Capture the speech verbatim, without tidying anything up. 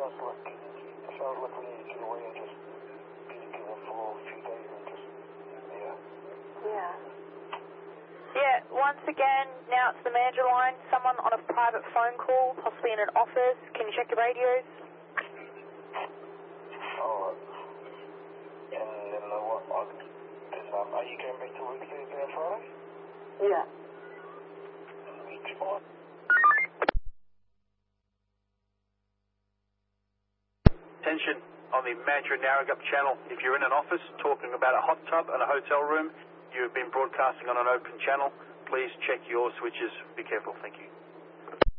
sounds like, it sounds like we need to get away and just be together for a few days and just, yeah. Yeah. Yeah, once again, now it's the manager line. Someone on a private phone call, possibly in an office. Can you check your radios? Alright. And then uh, what, uh, then, um, are you going back to work Thursday and Friday? Yeah. Each one. Attention on the Mantra Narragamup channel. If you're in an office talking about a hot tub and a hotel room, you have been broadcasting on an open channel. Please check your switches. Be careful. Thank you.